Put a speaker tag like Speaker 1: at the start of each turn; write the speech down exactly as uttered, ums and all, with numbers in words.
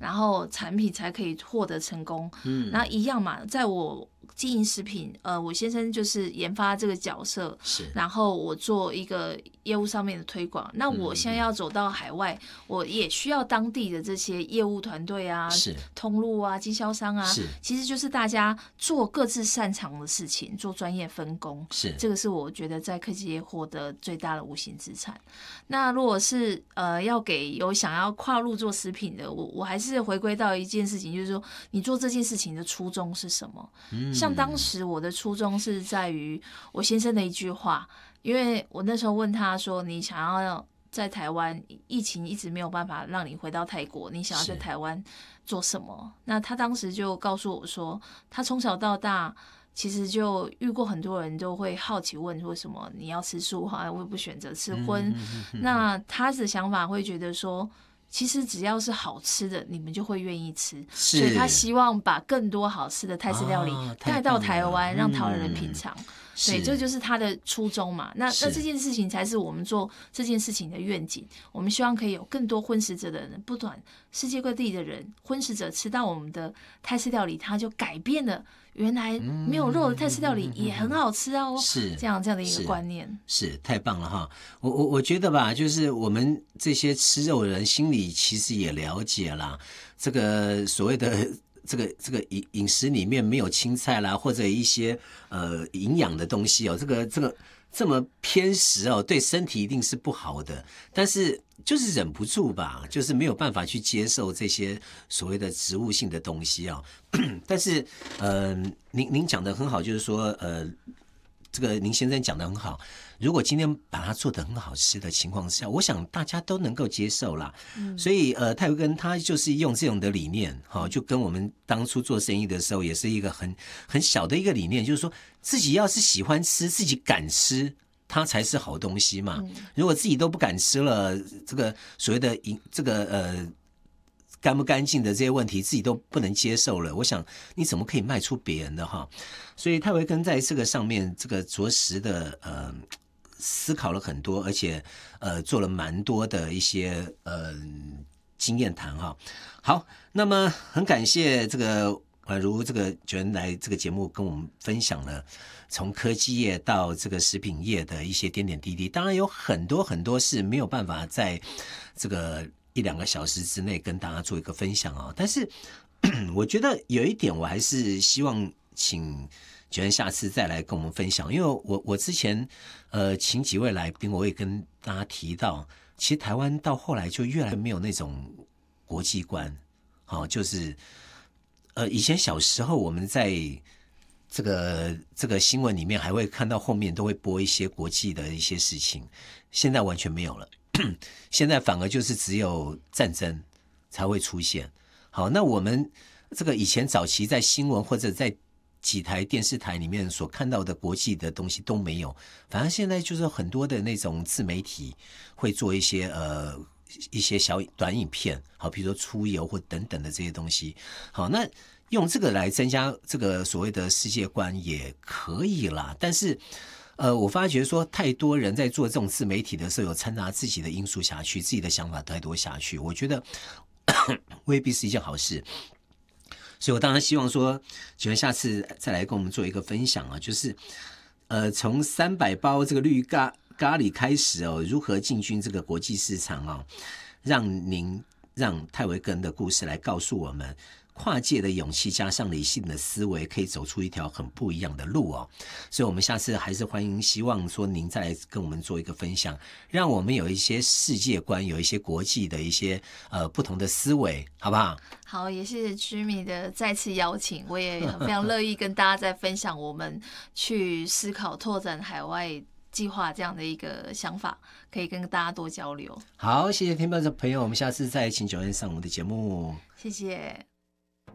Speaker 1: 然后产品才可以获得成功。嗯，然后一样嘛，在我经营食品，呃，我先生就是研发这个角色，
Speaker 2: 是，
Speaker 1: 然后我做一个业务上面的推广。那我现在要走到海外，嗯、我也需要当地的这些业务团队啊，
Speaker 2: 是
Speaker 1: 通路啊，经销商啊，
Speaker 2: 是，
Speaker 1: 其实就是大家做各自擅长的事情，做专业分工。
Speaker 2: 是，
Speaker 1: 这个是我觉得在科技业获得最大的无形资产。那如果是呃要给有想要跨入做食品的，我我还是回归到一件事情，就是说你做这件事情的初衷是什么？嗯，像当时我的初衷是在于我先生的一句话，因为我那时候问他说，你想要在台湾，疫情一直没有办法让你回到泰国，你想要在台湾做什么？那他当时就告诉我说，他从小到大其实就遇过很多人都会好奇问，为什么你要吃素哈，为不选择吃荤？嗯嗯嗯嗯，那他的想法会觉得说，其实只要是好吃的，你们就会愿意吃，所以他希望把更多好吃的泰式料理带到台湾，哦、让台湾人品尝。嗯，对，这就是他的初衷嘛。那那这件事情才是我们做这件事情的愿景。我们希望可以有更多荤食者的人，不管世界各地的人，荤食者吃到我们的泰式料理，他就改变了原来没有肉的泰式料理也很好吃哦。是这样这样的一个观念，
Speaker 2: 是, 是太棒了哈。我我我觉得吧，就是我们这些吃肉的人心里其实也了解啦，这个所谓的。这个这个饮饮食里面没有青菜啦，或者一些呃营养的东西哦，这个这个这么偏食哦，对身体一定是不好的。但是就是忍不住吧，就是没有办法去接受这些所谓的植物性的东西啊、哦。但是呃，您您讲的很好，就是说呃，这个您先生讲的很好。如果今天把它做得很好吃的情况下，我想大家都能够接受啦。嗯、所以呃，泰维根他就是用这种的理念，哈、哦，就跟我们当初做生意的时候也是一个很很小的一个理念，就是说自己要是喜欢吃，自己敢吃，它才是好东西嘛。嗯、如果自己都不敢吃了，这个所谓的这个呃干不干净的这些问题，自己都不能接受了，我想你怎么可以卖出别人的哈？所以泰维根在这个上面，这个着实的呃。思考了很多，而且呃做了蛮多的一些呃经验谈哈。好，那么很感谢这个呃如这个九恩来这个节目跟我们分享了从科技业到这个食品业的一些点点滴滴。当然有很多很多是没有办法在这个一两个小时之内跟大家做一个分享啊。但是我觉得有一点我还是希望请九恩下次再来跟我们分享，因为我我之前呃请几位来宾，我也跟大家提到，其实台湾到后来就越来越没有那种国际观，好、哦，就是呃以前小时候我们在这个这个新闻里面还会看到后面都会播一些国际的一些事情，现在完全没有了，现在反而就是只有战争才会出现。好，那我们这个以前早期在新闻或者在几台电视台里面所看到的国际的东西都没有，反正现在就是很多的那种自媒体会做一些呃一些小短影片，好，比如说出游或等等的这些东西，好，那用这个来增加这个所谓的世界观也可以啦，但是呃，我发觉说太多人在做这种自媒体的时候，有掺杂自己的因素下去，自己的想法太多下去，我觉得未必是一件好事。所以我当然希望说，请问下次再来跟我们做一个分享啊，就是呃，从三百包这个绿咖咖喱开始哦，如何进军这个国际市场啊、哦，让您让泰维根的故事来告诉我们，跨界的勇气加上理性的思维，可以走出一条很不一样的路哦。所以我们下次还是欢迎，希望说您再来跟我们做一个分享，让我们有一些世界观，有一些国际的一些呃不同的思维，好不好？
Speaker 1: 好，也是 Jimmy 的再次邀请，我也非常乐意跟大家再分享我们去思考拓展海外计划这样的一个想法，可以跟大家多交流。
Speaker 2: 好，谢谢听众朋友，我们下次再请九恩上我们的节目，
Speaker 1: 谢谢。